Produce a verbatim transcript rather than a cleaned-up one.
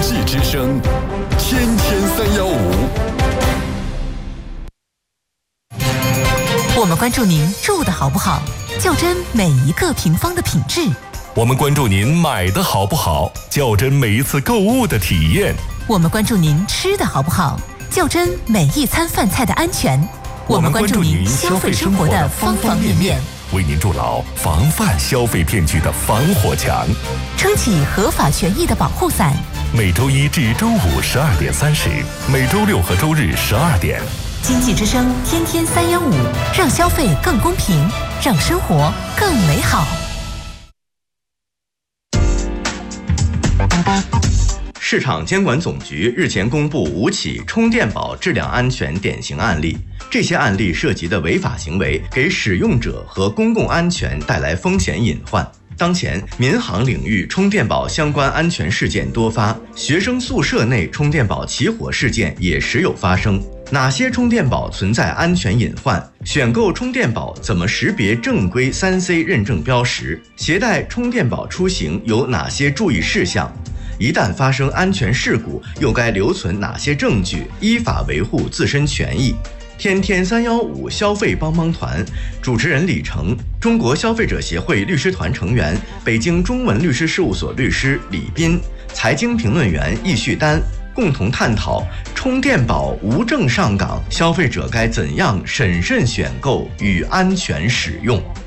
济之声，天天三幺五。 我们关注您住的好不好，较真每一个平方的品质。 我们关注您买的好不好，较真每一次购物的体验。 我们关注您吃的好不好，较真每一餐饭菜的安全。 我们关注您消费生活的方方面面，为您筑牢防范消费骗局的防火墙， 撑起合法权益的保护伞。 每周一至周五十二点三十，每周六和周日十二点。 经济之声天天三幺五，让消费更公平，让生活更美好。 市场监管总局日前公布五起充电宝质量安全典型案例，这些案例涉及的违法行为给使用者和公共安全带来风险隐患。当前，民航领域充电宝相关安全事件多发，学生宿舍内充电宝起火事件也时有发生。哪些充电宝存在安全隐患？选购充电宝怎么识别正规 三 C 认证标识？携带充电宝出行有哪些注意事项？一旦发生安全事故，又该留存哪些证据，依法维护自身权益？天天三幺五消费帮帮团，主持人李成，中国消费者协会律师团成员，北京中文律师事务所律师李斌，财经评论员易旭丹，共同探讨充电宝无证上岗，消费者该怎样审慎选购与安全使用。